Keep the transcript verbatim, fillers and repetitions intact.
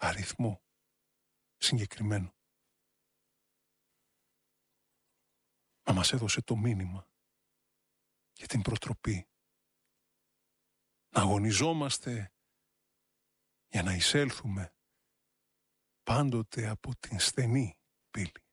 αριθμό συγκεκριμένο. Μα μας έδωσε το μήνυμα και την προτροπή να αγωνιζόμαστε για να εισέλθουμε πάντοτε από την στενή πύλη.